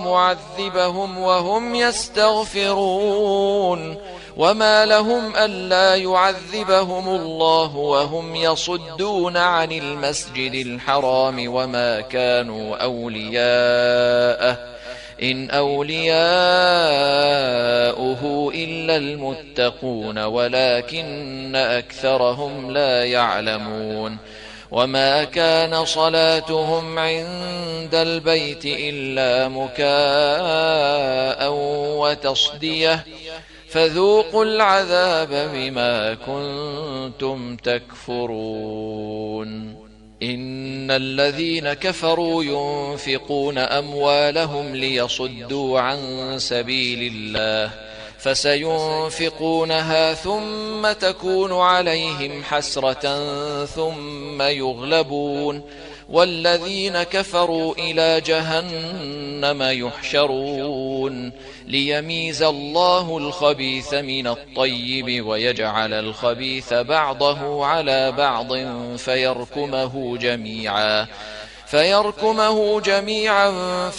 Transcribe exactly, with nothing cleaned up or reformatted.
معذبهم وهم يستغفرون وما لهم ألا يعذبهم الله وهم يصدون عن المسجد الحرام وما كانوا أولياءه إن أولياؤه إلا المتقون ولكن أكثرهم لا يعلمون وما كان صلاتهم عند البيت إلا مكاء وتصدية فذوقوا العذاب بما كنتم تكفرون إن الذين كفروا ينفقون أموالهم ليصدوا عن سبيل الله فسينفقونها ثم تكون عليهم حسرة ثم يغلبون والذين كفروا إلى جهنم يحشرون ليميز الله الخبيث من الطيب ويجعل الخبيث بعضه على بعض فيركمه جميعا فيركمه جميعا